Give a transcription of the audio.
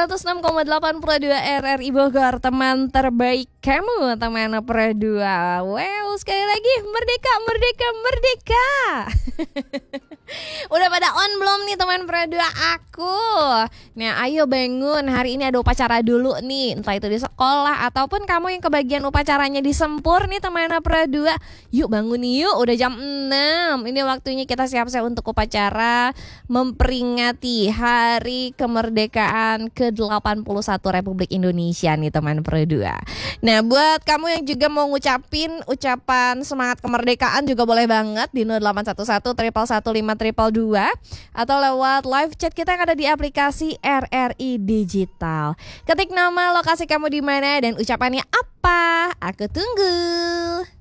106,8 Pro 2 RRI Bogor, teman terbaik kamu, teman Pro 2. Wow, sekali lagi merdeka, merdeka, merdeka. Udah pada on belum nih teman Pro 2 aku? Nah, ayo bangun, hari ini ada upacara dulu nih, entah itu di sekolah ataupun kamu yang kebagian upacaranya di Sempur nih teman Pro 2. Yuk bangun nih yuk, udah jam 6. Ini waktunya kita siap-siap untuk upacara memperingati Hari Kemerdekaan ke-81 Republik Indonesia nih teman Pro 2. Nah, buat kamu yang juga mau ngucapin ucapan semangat kemerdekaan juga boleh banget di 0811 111 522 atau lewat live chat kita yang ada di aplikasi RRI Digital. Ketik nama, lokasi kamu di mana dan ucapannya apa? Aku tunggu.